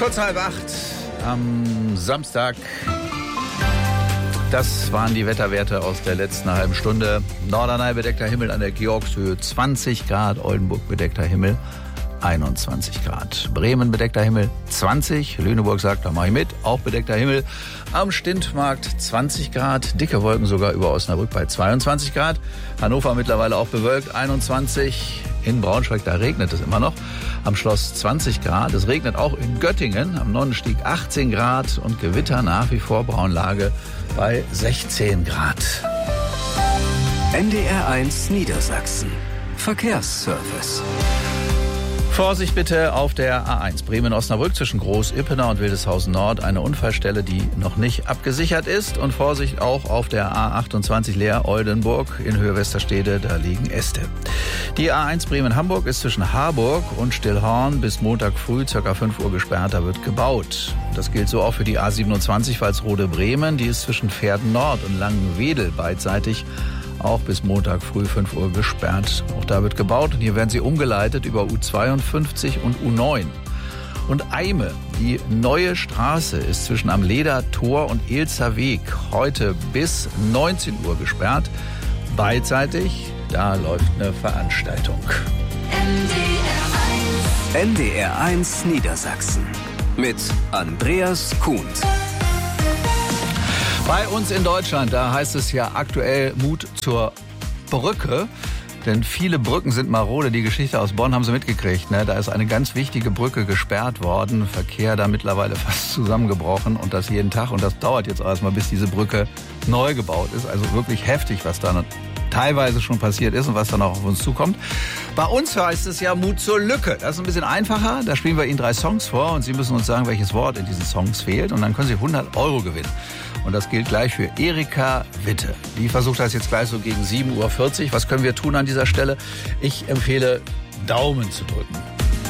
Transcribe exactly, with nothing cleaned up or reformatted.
Kurz halb acht am Samstag. Das waren die Wetterwerte aus der letzten halben Stunde. Norderney bedeckter Himmel an der Georgshöhe zwanzig Grad, Oldenburg bedeckter Himmel einundzwanzig Grad. Bremen bedeckter Himmel zwanzig, Lüneburg sagt, da mache ich mit, auch bedeckter Himmel. Am Stintmarkt zwanzig Grad, dicke Wolken sogar über Osnabrück bei zweiundzwanzig Grad. Hannover mittlerweile auch bewölkt, einundzwanzig. In Braunschweig, da regnet es immer noch. Am Schloss zwanzig Grad. Es regnet auch in Göttingen, am Nonnenstieg achtzehn Grad und Gewitter nach wie vor, Braunlage bei sechzehn Grad. N D R eins Niedersachsen. Verkehrsservice. Vorsicht bitte auf der A eins Bremen-Osnabrück zwischen Groß-Ippener und Wildeshausen Nord. Eine Unfallstelle, die noch nicht abgesichert ist. Und Vorsicht auch auf der A achtundzwanzig Leer-Oldenburg in Höhe Westerstede. Da liegen Äste. Die A eins Bremen-Hamburg ist zwischen Harburg und Stillhorn bis Montag früh ca. fünf Uhr gesperrt. Da wird gebaut. Das gilt so auch für die A siebenundzwanzig Walsrode-Bremen. Die ist zwischen Pferden Nord und Langenwedel beidseitig auch bis Montag früh fünf Uhr gesperrt. Auch da wird gebaut und hier werden sie umgeleitet über U zweiundfünfzig und U neun. Und Eime, die neue Straße, ist zwischen am Leder Tor und Elzer Weg heute bis neunzehn Uhr gesperrt. Beidseitig, da läuft eine Veranstaltung. N D R eins Niedersachsen mit Andreas Kuhnt. Bei uns in Deutschland, da heißt es ja aktuell Mut zur Brücke. Denn viele Brücken sind marode. Die Geschichte aus Bonn haben Sie mitgekriegt. Ne? Da ist eine ganz wichtige Brücke gesperrt worden. Verkehr da mittlerweile fast zusammengebrochen. Und das jeden Tag. Und das dauert jetzt erstmal, bis diese Brücke neu gebaut ist. Also wirklich heftig, was da teilweise schon passiert ist und was dann auch auf uns zukommt. Bei uns heißt es ja Mut zur Lücke. Das ist ein bisschen einfacher. Da spielen wir Ihnen drei Songs vor und Sie müssen uns sagen, welches Wort in diesen Songs fehlt. Und dann können Sie hundert Euro gewinnen. Und das gilt gleich für Erika Witte. Die versucht das jetzt gleich so gegen sieben Uhr vierzig. Was können wir tun an dieser Stelle? Ich empfehle, Daumen zu drücken.